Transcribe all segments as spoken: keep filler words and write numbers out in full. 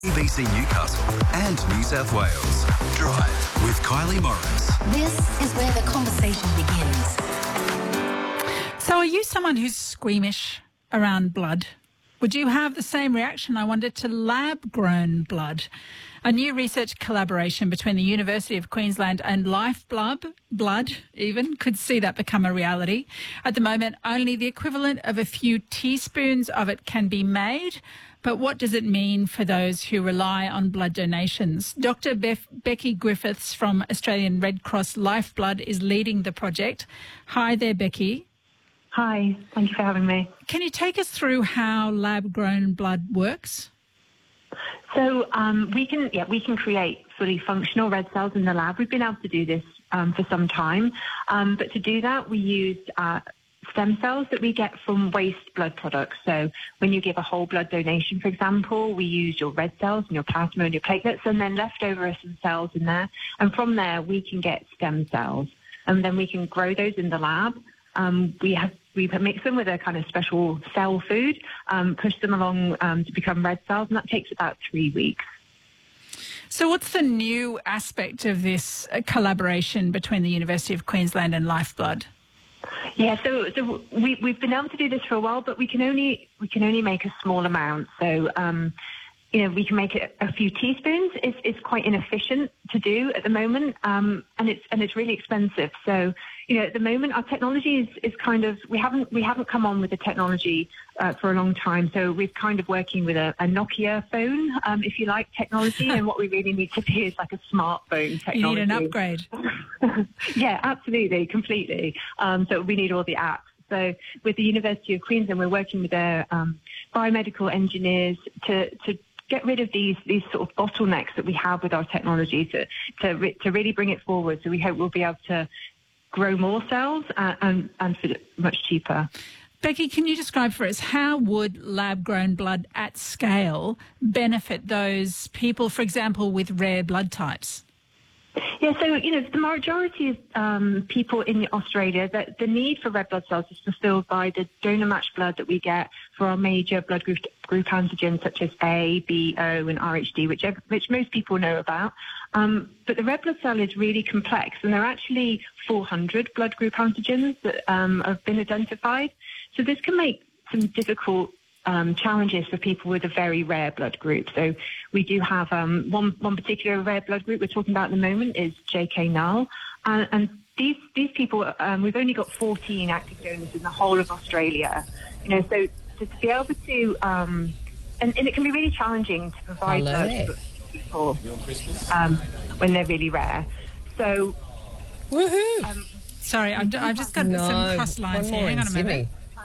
A B C Newcastle and New South Wales. Drive with Kylie Morris. This is where the conversation begins. So are you someone who's squeamish around blood? Would you have the same reaction, I wonder, to lab-grown blood? A new research collaboration between the University of Queensland and Lifeblood, blood even, could see that become a reality. At the moment, only the equivalent of a few teaspoons of it can be made. But what does it mean for those who rely on blood donations? Doctor Bef- Becky Griffiths from Australian Red Cross Lifeblood is leading the project. Hi there, Becky. Hi, thank you for having me. Can you take us through how lab-grown blood works? So um, we can, yeah, we can create fully functional red cells in the lab. We've been able to do this um, for some time, um, but to do that, we used uh, stem cells that we get from waste blood products. So when you give a whole blood donation, for example, we use your red cells and your plasma and your platelets, and then left over are some cells in there, and from there we can get stem cells, and then we can grow those in the lab. Um, we have we mix them with a kind of special cell food, um, push them along um, to become red cells, and that takes about three weeks. So what's the new aspect of this uh, collaboration between the University of Queensland and Lifeblood? Yeah, so so we we've been able to do this for a while, but we can only we can only make a small amount. So um, you know, we can make it a few teaspoons. It's it's quite inefficient to do at the moment, um, and it's and it's really expensive. So you know, at the moment, our technology is, is kind of we haven't we haven't come on with the technology uh, for a long time. So we're kind of working with a, a Nokia phone, um, if you like, technology. And what we really need to be is like a smartphone technology. You need an upgrade. Yeah, absolutely, completely. Um, so we need all the apps. So with the University of Queensland, we're working with their um, biomedical engineers to to get rid of these these sort of bottlenecks that we have with our technology to to re- to really bring it forward. So we hope we'll be able to grow more cells and, and, and for much cheaper. Becky, can you describe for us how would lab-grown blood at scale benefit those people, for example, with rare blood types? Yeah, so, you know, the majority of um, people in Australia, that the need for red blood cells is fulfilled by the donor-matched blood that we get for our major blood group, group antigens such as A, B, O, and R H D, which, which most people know about. Um, but the red blood cell is really complex, and there are actually four hundred blood group antigens that um, have been identified. So this can make some difficult Um, challenges for people with a very rare blood group. So we do have um, one one particular rare blood group we're talking about at the moment is J K null, and, and these these people um, we've only got fourteen active donors in the whole of Australia. You know, so to, to be able to um, and, and it can be really challenging to provide blood for people um, when they're really rare. So, woohoo! Um, Sorry, I've, I've just got no, some cross lines here. Hang on a minute.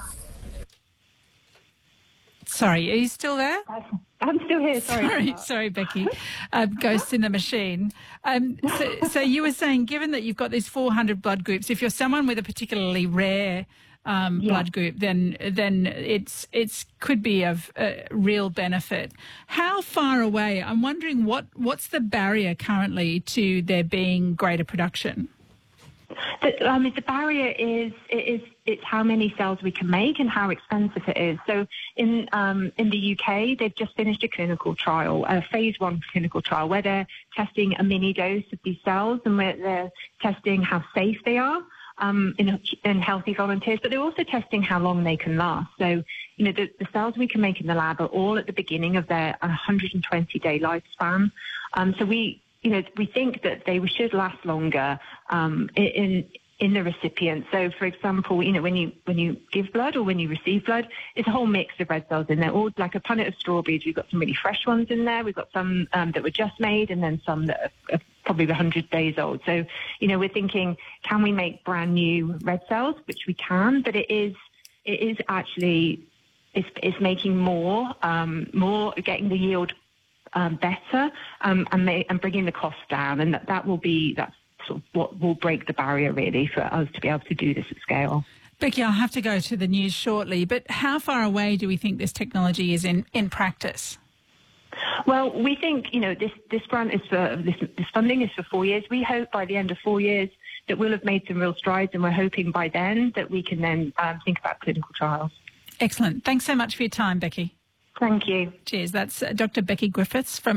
Sorry, are you still there? I'm still here, sorry. Sorry, sorry Becky. Uh, ghost in the machine. Um, so, so you were saying, given that you've got these four hundred blood groups, if you're someone with a particularly rare um, yeah. blood group, then then it's it's could be of uh, real benefit. How far away? I'm wondering what what's the barrier currently to there being greater production? The, um, the barrier is is it's how many cells we can make and how expensive it is. So in um, in the U K, they've just finished a clinical trial, a phase one clinical trial, where they're testing a mini dose of these cells and where they're testing how safe they are um, in, in healthy volunteers, but they're also testing how long they can last. So, you know, the, the cells we can make in the lab are all at the beginning of their one hundred twenty day lifespan. Um, so we You know, we think that they should last longer um, in in the recipient. So, for example, you know, when you when you give blood or when you receive blood, it's a whole mix of red cells in there. All like a punnet of strawberries. We've got some really fresh ones in there. We've got some um, that were just made, and then some that are, are probably one hundred days old. So, you know, we're thinking, can we make brand new red cells? Which we can, but it is it is actually it's it's making more um, more getting the yield Um, better um, and, may, and bringing the cost down, and that, that will be that's sort of what will break the barrier really for us to be able to do this at scale. Becky, I'll have to go to the news shortly, but how far away do we think this technology is in, in practice? Well, we think, you know, this, this grant is for, this, this funding is for four years. We hope by the end of four years that we'll have made some real strides, and we're hoping by then that we can then um, think about clinical trials. Excellent. Thanks so much for your time, Becky. Thank you. Cheers. That's uh, Doctor Becky Griffiths from